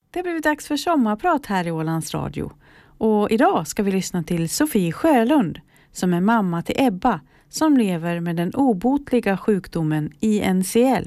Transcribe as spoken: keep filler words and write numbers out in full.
Det har blivit dags för sommarprat här i Ålands Radio. Och idag ska vi lyssna till Sofie Sjölund som är mamma till Ebba som lever med den obotliga sjukdomen I N C L.